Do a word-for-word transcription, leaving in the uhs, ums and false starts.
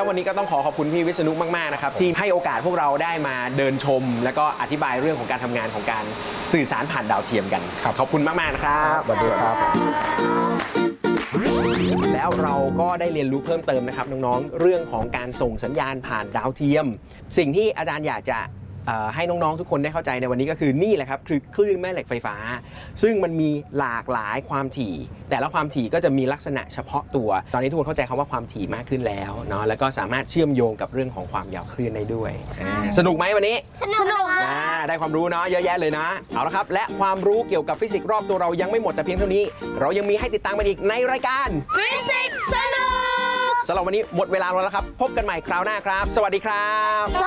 วันนี้ก็ต้องขอขอบคุณพี่วิษณุมากๆนะครับที่ให้โอกาสพวกเราได้มาเดินชมแล้วก็อธิบายเรื่องของการทำงานของการสื่อสารผ่านดาวเทียมกันขอบคุณมากๆนะครับสวัสดีครับแล้วเราก็ได้เรียนรู้เพิ่มเติมนะครับน้องๆเรื่องของการส่งสัญญาณผ่านดาวเทียมสิ่งที่อาจารย์อยากจะให้น้องๆทุกคนได้เข้าใจในวันนี้ก็คือนี่แหละครับคือคลื่นแม่เหล็กไฟฟ้าซึ่งมันมีหลากหลายความถี่แต่ละความถี่ก็จะมีลักษณะเฉพาะตัวตอนนี้ทุกคนเข้าใจคำว่าความถี่มากขึ้นแล้วเนาะแล้วก็สามารถเชื่อมโยงกับเรื่องของความยาวคลื่นได้ด้วยสนุกไหมวันนี้สนุกค่ะได้ความรู้เนาะเยอะแยะเลยนะเอาละครับและความรู้เกี่ยวกับฟิสิกส์รอบตัวเรายังไม่หมดแต่เพียงเท่านี้เรายังมีให้ติดตามกันอีกในรายการฟิสิกส์สนุกสำหรับวันนี้หมดเวลาแล้วครับพบกันใหม่คราวหน้าครับสวัสดีครับ